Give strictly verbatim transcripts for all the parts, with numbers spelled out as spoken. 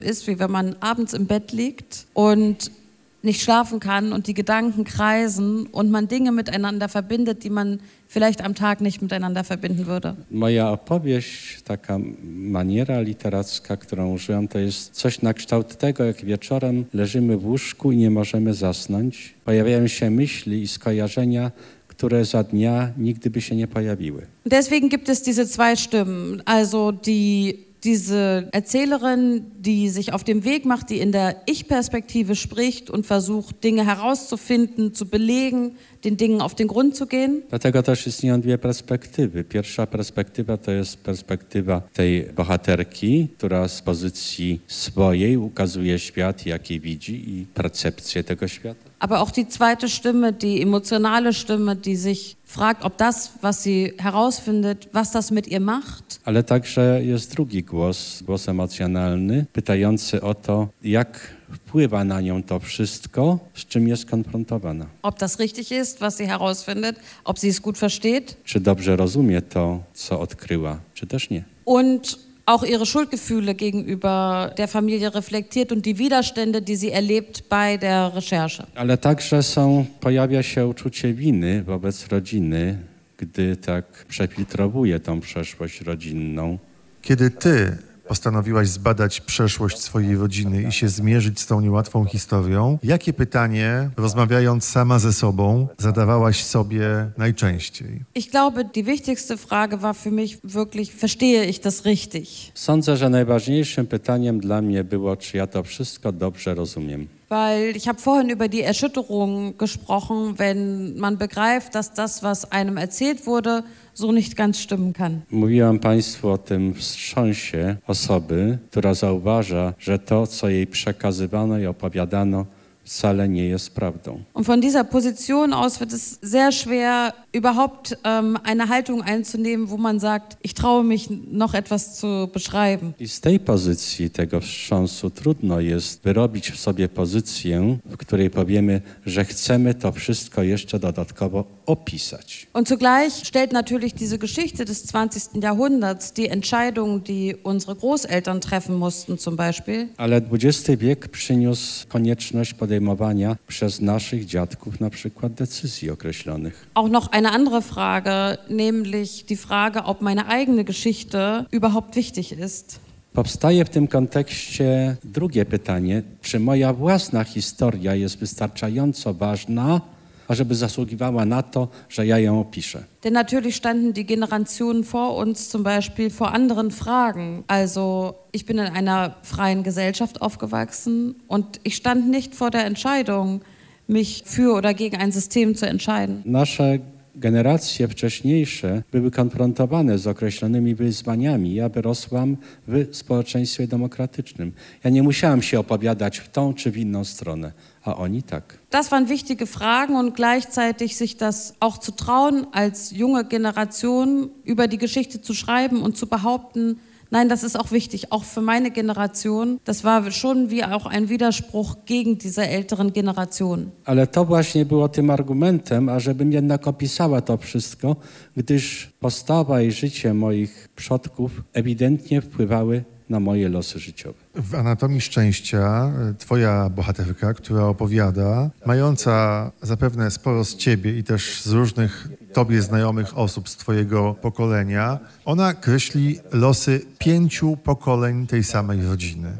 ist, wie wenn man abends im Bett liegt und nicht schlafen kann und die Gedanken kreisen und man Dinge miteinander verbindet, die man vielleicht am Tag nicht miteinander verbinden würde. Moja opowieść, taka maniera literacka, którą użyłam, to jest coś na kształt tego, jak wieczorem leżymy w łóżku i nie możemy zasnąć. Pojawiają się myśli i skojarzenia, które za dnia nigdy by się nie pojawiły. Deswegen gibt es diese zwei Stimmen, also die diese Erzählerin, die sich auf dem Weg macht, die in der Ich-Perspektive spricht und versucht, Dinge herauszufinden, zu belegen, den Dingen auf den Grund zu gehen. Dlatego też istnieją dwie perspektywy. Pierwsza perspektywa to jest perspektywa tej bohaterki, która z pozycji swojej ukazuje świat, jaki widzi i percepcję tego świata. Aber auch die zweite Stimme, die emotionale Stimme, die sich fragt, ob das, was sie herausfindet, was das mit ihr macht. Ale także jest drugi głos, głos emocjonalny, pytający o to, jak wpływa na nią to wszystko, z czym jest konfrontowana. Ob das richtig ist, was sie herausfindet, ob sie es gut versteht. Czy dobrze rozumie to, co odkryła, czy też nie. Und auch ihre Schuldgefühle gegenüber der Familie reflektiert und die Widerstände, die sie erlebt bei der Recherche. Ale także są, pojawia się uczucie winy wobec rodziny, gdy tak przefiltrowuje tą przeszłość rodzinną. Kiedy ty postanowiłaś zbadać przeszłość swojej rodziny i się zmierzyć z tą niełatwą historią, jakie pytanie, rozmawiając sama ze sobą, zadawałaś sobie najczęściej? Ich glaube, die wichtigste Frage war für mich wirklich, verstehe ich das richtig? Sądzę, że najważniejszym pytaniem dla mnie było, czy ja to wszystko dobrze rozumiem. Weil ich habe vorhin über die Erschütterung gesprochen, wenn man begreift, dass das, was einem erzählt wurde, so nicht ganz stimmen kann. Mówiłam Państwu o tym wstrząsie osoby, która zauważa, że to, co jej przekazywano i opowiadano, wcale nie jest prawdą. Und von dieser Position aus wird es sehr schwer, überhaupt ähm, eine Haltung einzunehmen, wo man sagt, ich traue mich noch etwas zu beschreiben. I z tej pozycji, tego wstrząsu, trudno jest wyrobić w sobie pozycję, w której powiemy, że chcemy to wszystko jeszcze dodatkowo opisać. Und zugleich stellt natürlich diese Geschichte des zwanzigsten Jahrhunderts die Entscheidungen, die unsere Großeltern treffen mussten zum Beispiel. Ale dwudziesty wiek przyniósł konieczność podejmowania przez naszych dziadków na przykład decyzji określonych. Auch noch eine andere Frage, nämlich die Frage, ob meine eigene Geschichte überhaupt wichtig ist. Powstaje w tym kontekście drugie pytanie, czy moja własna historia jest wystarczająco ważna, ażeby zasługiwała na to, że ja ją opiszę. Denn natürlich standen die Generationen vor uns zum Beispiel vor anderen Fragen. Also ich bin in einer freien Gesellschaft aufgewachsen und ich stand nicht vor der Entscheidung, mich für oder gegen ein System zu entscheiden. Nasze generacje wcześniejsze były konfrontowane z określonymi wyzwaniami. Ja wyrosłam w społeczeństwie demokratycznym. Ja nie musiałam się opowiadać w tą czy w inną stronę, a oni tak. Das waren wichtige Fragen und gleichzeitig sich das auch zu trauen, als junge Generation über die Geschichte zu schreiben und zu behaupten, nein, das ist auch wichtig, auch für meine Generation. Das war schon wie auch ein Widerspruch gegen diese älteren Generationen. Ale to właśnie było tym argumentem, ażebym jednak opisała to wszystko, gdyż postawa i życie moich przodków ewidentnie wpływały na moje losy życiowe. W Anatomii Szczęścia twoja bohaterka, która opowiada, mająca zapewne sporo z ciebie i też z różnych tobie znajomych osób z twojego pokolenia, ona kreśli losy pięciu pokoleń tej samej rodziny.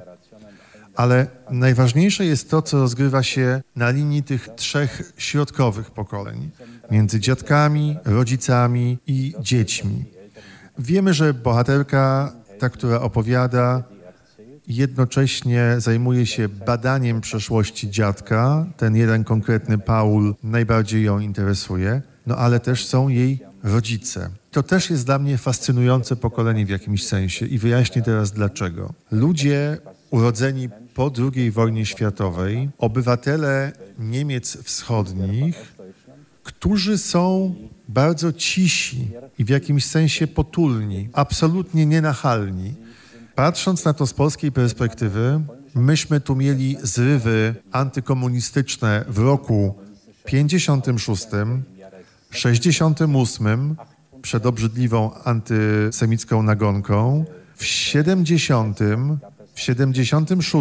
Ale najważniejsze jest to, co rozgrywa się na linii tych trzech środkowych pokoleń, między dziadkami, rodzicami i dziećmi. Wiemy, że bohaterka, ta, która opowiada, jednocześnie zajmuje się badaniem przeszłości dziadka. Ten jeden konkretny Paul najbardziej ją interesuje, no ale też są jej rodzice. To też jest dla mnie fascynujące pokolenie w jakimś sensie i wyjaśnię teraz dlaczego. Ludzie urodzeni po drugiej wojnie światowej, obywatele Niemiec wschodnich, którzy są bardzo cisi i w jakimś sensie potulni, absolutnie nienachalni. Patrząc na to z polskiej perspektywy, myśmy tu mieli zrywy antykomunistyczne w roku pięćdziesiątym szóstym, sześćdziesiątym ósmym przed obrzydliwą antysemicką nagonką, w siedemdziesiątym W siedemdziesiątym szóstym